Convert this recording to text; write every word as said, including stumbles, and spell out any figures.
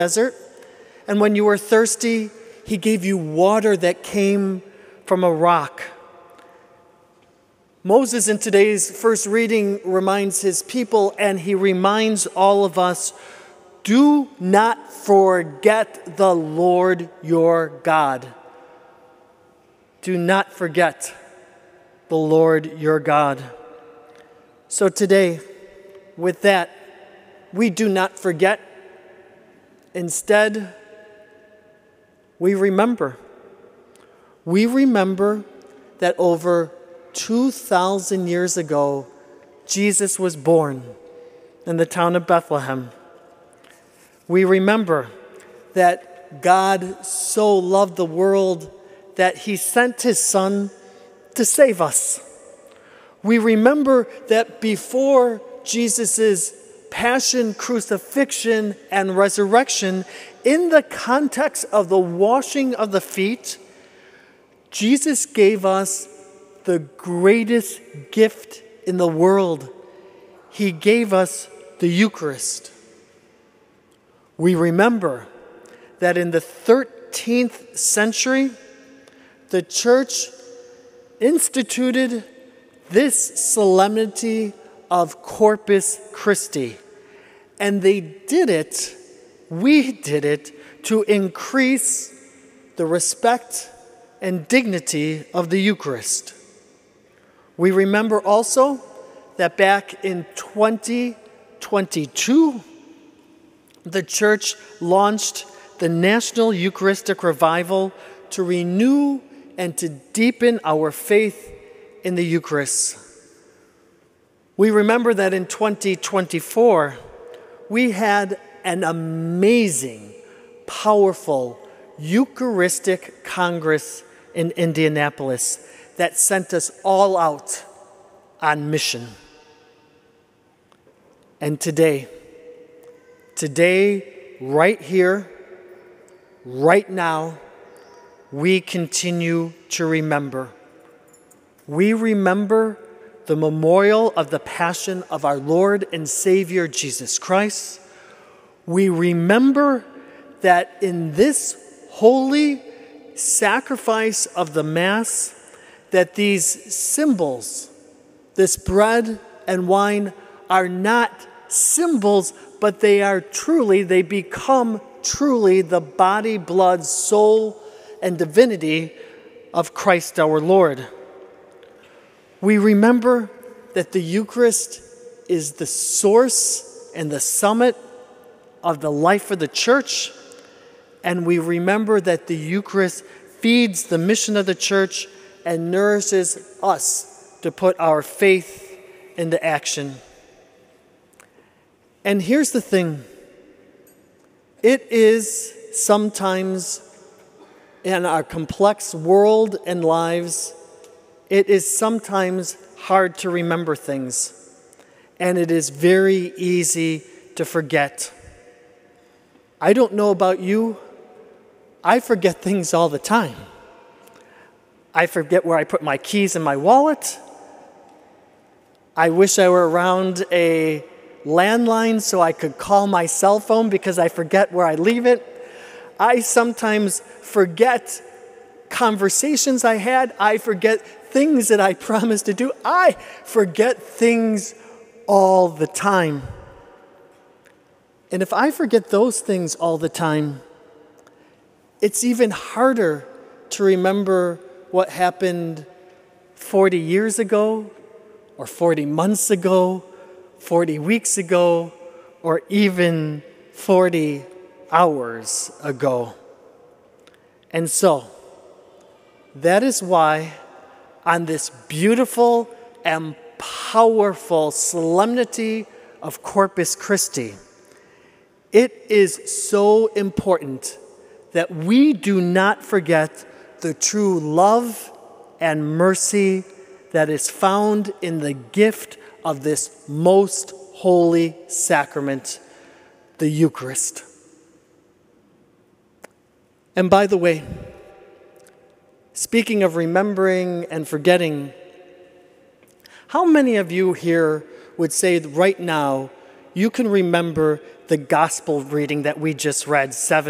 desert. And when you were thirsty, he gave you water that came from a rock. Moses in today's first reading reminds his people, and he reminds all of us, do not forget the Lord your God. Do not forget the Lord your God. So today, with that, we do not forget. Instead, we remember. We remember that over two thousand years ago, Jesus was born in the town of Bethlehem. We remember that God so loved the world that he sent his Son to save us. We remember that before Jesus' passion, crucifixion, and resurrection, in the context of the washing of the feet, Jesus gave us the greatest gift in the world. He gave us the Eucharist. We remember that in the thirteenth century, the church instituted this solemnity of Corpus Christi. And they did it, we did it, to increase the respect and dignity of the Eucharist. We remember also that back in twenty twenty-two, the church launched the National Eucharistic Revival to renew and to deepen our faith in the Eucharist. We remember that in twenty twenty-four, we had an amazing, powerful Eucharistic Congress in Indianapolis that sent us all out on mission. And today, today, right here, right now, we continue to remember. We remember the memorial of the passion of our Lord and Savior Jesus Christ. We remember that in this holy sacrifice of the Mass, that these symbols, this bread and wine, are not symbols, but they are truly, they become truly the body, blood, soul, and divinity of Christ our Lord. We remember that the Eucharist is the source and the summit of the life of the church, and we remember that the Eucharist feeds the mission of the church and nourishes us to put our faith into action. And here's the thing. It is sometimes in our complex world and lives, it is sometimes hard to remember things, and it is very easy to forget. I don't know about you, I forget things all the time. I forget where I put my keys in my wallet. I wish I were around a landline so I could call my cell phone because I forget where I leave it. I sometimes forget conversations I had. I forget things that I promised to do. I forget things all the time. And if I forget those things all the time, it's even harder to remember what happened forty years ago, or forty months ago, forty weeks ago, or even forty hours ago. And so, that is why on this beautiful and powerful solemnity of Corpus Christi, it is so important that we do not forget the true love and mercy that is found in the gift of this most holy sacrament, the Eucharist. And by the way, speaking of remembering and forgetting, how many of you here would say right now you can remember the gospel reading that we just read, seven